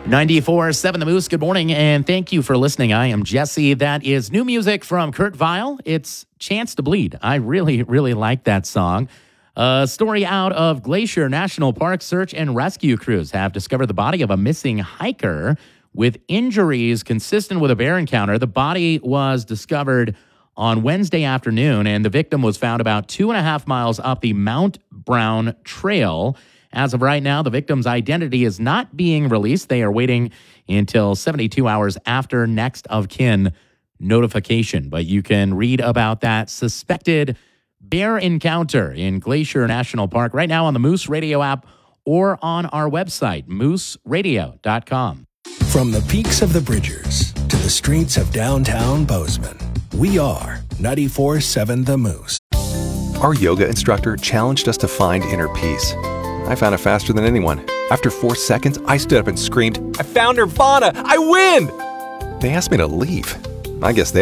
94.7 The Moose, good morning, and thank you for listening. I am Jesse. That is new music from Kurt Vile. It's Chance to Bleed. I really, really like that song. A story out of Glacier National Park. Search and rescue crews have discovered the body of a missing hiker with injuries consistent with a bear encounter. The body was discovered on Wednesday afternoon, and the victim was found about 2.5 miles up the Mount Brown Trail. As of right now, the victim's identity is not being released. They are waiting until 72 hours after next of kin notification. But you can read about that suspected bear encounter in Glacier National Park right now on the Moose Radio app or on our website, mooseradio.com. From the peaks of the Bridgers to the streets of downtown Bozeman, we are 94.7 The Moose. Our yoga instructor challenged us to find inner peace. I found it faster than anyone. After 4 seconds, I stood up and screamed, "I found Nirvana! I win!" They asked me to leave. I guess they